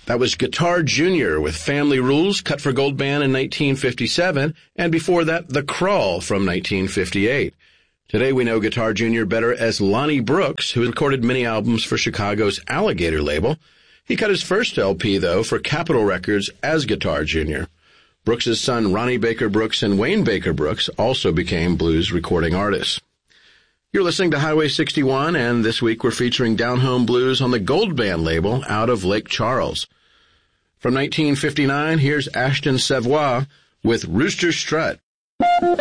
That was Guitar Jr. with Family Rules, cut for Gold Band in 1957, and before that, The Crawl from 1958. Today we know Guitar Jr. better as Lonnie Brooks, who recorded many albums for Chicago's Alligator label. He cut his first LP, though, for Capitol Records as Guitar Jr. Brooks's son Ronnie Baker Brooks and Wayne Baker Brooks also became blues recording artists. You're listening to Highway 61, and this week we're featuring Down Home Blues on the Gold Band label out of Lake Charles. From 1959, here's Ashton Savoy with Rooster Strut.